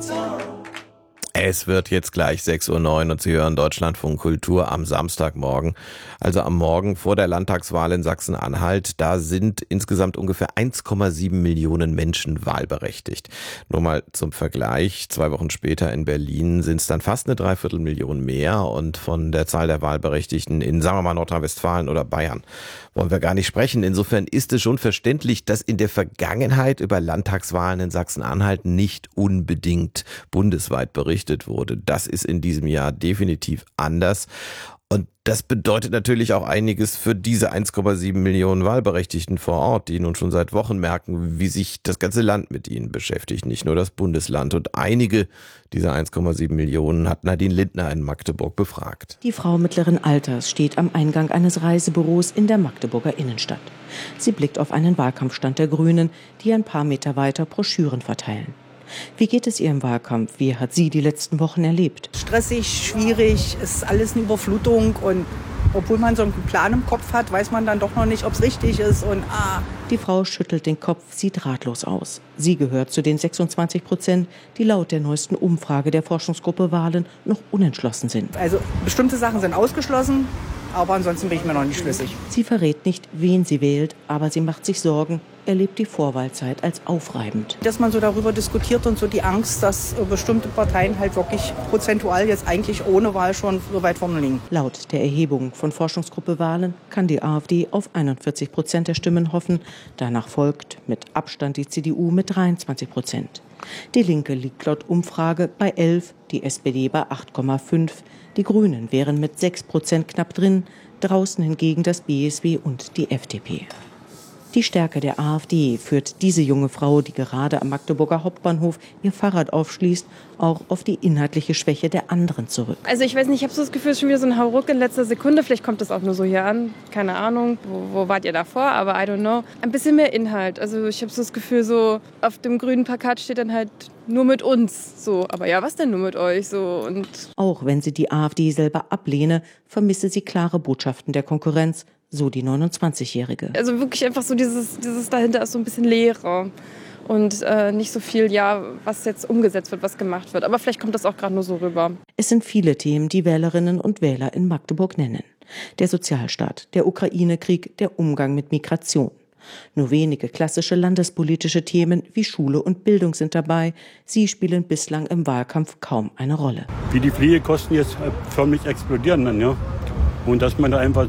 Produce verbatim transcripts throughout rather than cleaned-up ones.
Es wird jetzt gleich sechs Uhr neun und Sie hören Deutschlandfunk Kultur am Samstagmorgen. Also am Morgen vor der Landtagswahl in Sachsen-Anhalt. Da sind insgesamt ungefähr eins Komma sieben Millionen Menschen wahlberechtigt. Nur mal zum Vergleich. Zwei Wochen später in Berlin sind es dann fast eine Dreiviertelmillion mehr. Und von der Zahl der Wahlberechtigten in, sagen wir mal, Nordrhein-Westfalen oder Bayern wollen wir gar nicht sprechen. Insofern ist es schon verständlich, dass in der Vergangenheit über Landtagswahlen in Sachsen-Anhalt nicht unbedingt bundesweit berichtet wurde. Das ist in diesem Jahr definitiv anders. Und das bedeutet natürlich auch einiges für diese eins Komma sieben Millionen Wahlberechtigten vor Ort, die nun schon seit Wochen merken, wie sich das ganze Land mit ihnen beschäftigt, nicht nur das Bundesland. Und einige dieser eins Komma sieben Millionen hat Nadine Lindner in Magdeburg befragt. Die Frau mittleren Alters steht am Eingang eines Reisebüros in der Magdeburger Innenstadt. Sie blickt auf einen Wahlkampfstand der Grünen, die ein paar Meter weiter Broschüren verteilen. Wie geht es ihr im Wahlkampf? Wie hat sie die letzten Wochen erlebt? Stressig, schwierig, ist alles eine Überflutung und obwohl man so einen Plan im Kopf hat, weiß man dann doch noch nicht, ob es richtig ist und ah. Die Frau schüttelt den Kopf, sieht ratlos aus. Sie gehört zu den sechsundzwanzig Prozent, die laut der neuesten Umfrage der Forschungsgruppe Wahlen noch unentschlossen sind. Also bestimmte Sachen sind ausgeschlossen, aber ansonsten bin ich mir noch nicht schlüssig. Sie verrät nicht, wen sie wählt, aber sie macht sich Sorgen, erlebt die Vorwahlzeit als aufreibend. Dass man so darüber diskutiert und so die Angst, dass bestimmte Parteien halt wirklich prozentual jetzt eigentlich ohne Wahl schon so weit vorne liegen. Laut der Erhebung von Forschungsgruppe Wahlen kann die AfD auf einundvierzig Prozent der Stimmen hoffen. Danach folgt mit Abstand die C D U mit dreiundzwanzig Prozent. Die Linke liegt laut Umfrage bei elf, die S P D bei acht Komma fünf. Die Grünen wären mit sechs Prozent knapp drin, draußen hingegen das B S W und die F D P. Die Stärke der AfD führt diese junge Frau, die gerade am Magdeburger Hauptbahnhof ihr Fahrrad aufschließt, auch auf die inhaltliche Schwäche der anderen zurück. Also ich weiß nicht, ich habe so das Gefühl, es ist schon wieder so ein Hauruck in letzter Sekunde. Vielleicht kommt das auch nur so hier an. Keine Ahnung, wo, wo wart ihr davor, aber I don't know. Ein bisschen mehr Inhalt. Also ich habe so das Gefühl, so auf dem grünen Plakat steht dann halt nur mit uns. So, aber ja, was denn nur mit euch? So, und auch wenn sie die AfD selber ablehne, vermisse sie klare Botschaften der Konkurrenz, so die neunundzwanzigjährige. Also wirklich einfach so dieses, dieses dahinter ist so ein bisschen Leere und äh, nicht so viel, ja, was jetzt umgesetzt wird, was gemacht wird. Aber vielleicht kommt das auch gerade nur so rüber. Es sind viele Themen, die Wählerinnen und Wähler in Magdeburg nennen. Der Sozialstaat, der Ukraine-Krieg, der Umgang mit Migration. Nur wenige klassische landespolitische Themen wie Schule und Bildung sind dabei. Sie spielen bislang im Wahlkampf kaum eine Rolle. Wie die Pflegekosten jetzt förmlich explodieren dann, ja. Und dass man da einfach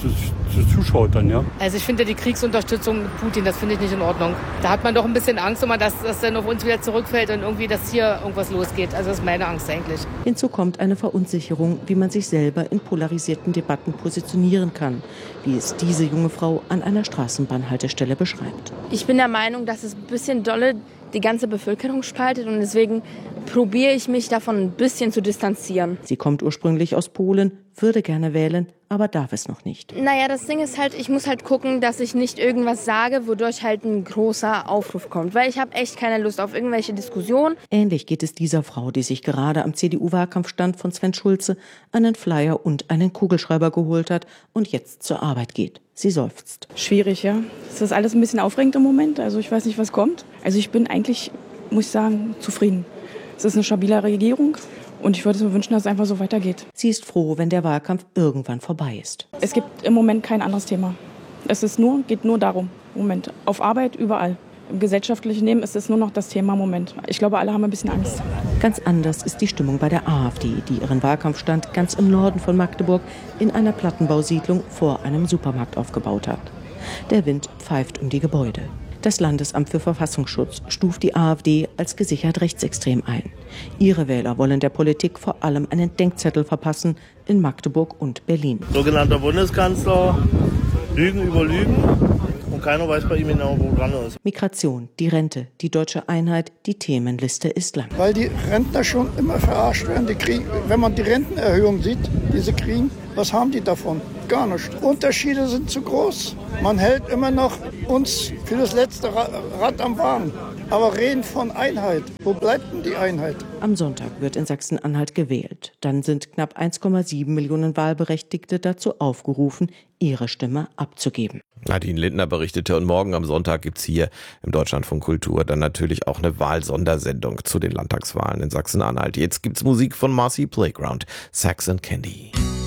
zuschaut dann, ja. Also ich finde die Kriegsunterstützung mit Putin, das finde ich nicht in Ordnung. Da hat man doch ein bisschen Angst, immer, dass das dann auf uns wieder zurückfällt und irgendwie, dass hier irgendwas losgeht. Also das ist meine Angst eigentlich. Hinzu kommt eine Verunsicherung, wie man sich selber in polarisierten Debatten positionieren kann, wie es diese junge Frau an einer Straßenbahnhaltestelle beschreibt. Ich bin der Meinung, dass es ein bisschen dolle die ganze Bevölkerung spaltet und deswegen probiere ich mich davon ein bisschen zu distanzieren. Sie kommt ursprünglich aus Polen, würde gerne wählen, aber darf es noch nicht. Naja, das Ding ist halt, ich muss halt gucken, dass ich nicht irgendwas sage, wodurch halt ein großer Aufruf kommt. Weil ich habe echt keine Lust auf irgendwelche Diskussionen. Ähnlich geht es dieser Frau, die sich gerade am C D U-Wahlkampfstand von Sven Schulze einen Flyer und einen Kugelschreiber geholt hat und jetzt zur Arbeit geht. Sie seufzt. Schwierig, ja. Es ist alles ein bisschen aufregend im Moment. Also ich weiß nicht, was kommt. Also ich bin eigentlich, muss ich sagen, zufrieden. Es ist eine stabile Regierung. Und ich würde mir wünschen, dass es einfach so weitergeht. Sie ist froh, wenn der Wahlkampf irgendwann vorbei ist. Es gibt im Moment kein anderes Thema. Es ist nur, geht nur darum. Moment. Auf Arbeit, überall. Im gesellschaftlichen Leben ist es nur noch das Thema Moment. Ich glaube, alle haben ein bisschen Angst. Ganz anders ist die Stimmung bei der AfD, die ihren Wahlkampfstand ganz im Norden von Magdeburg in einer Plattenbausiedlung vor einem Supermarkt aufgebaut hat. Der Wind pfeift um die Gebäude. Das Landesamt für Verfassungsschutz stuft die AfD als gesichert rechtsextrem ein. Ihre Wähler wollen der Politik vor allem einen Denkzettel verpassen in Magdeburg und Berlin. Sogenannter Bundeskanzler, Lügen über Lügen und keiner weiß bei ihm genau, wo dran ist. Migration, die Rente, die deutsche Einheit, die Themenliste ist lang. Weil die Rentner schon immer verarscht werden. Die kriegen, wenn man die Rentenerhöhung sieht, die sie kriegen, was haben die davon? Gar nichts. Unterschiede sind zu groß. Man hält immer noch uns für das letzte Rad am Wagen. Aber reden von Einheit. Wo bleibt denn die Einheit? Am Sonntag wird in Sachsen-Anhalt gewählt. Dann sind knapp eins Komma sieben Millionen Wahlberechtigte dazu aufgerufen, ihre Stimme abzugeben. Nadine Lindner berichtete und morgen am Sonntag gibt's hier im Deutschlandfunk Kultur dann natürlich auch eine Wahlsondersendung zu den Landtagswahlen in Sachsen-Anhalt. Jetzt gibt's Musik von Marcy Playground, Sax and Candy.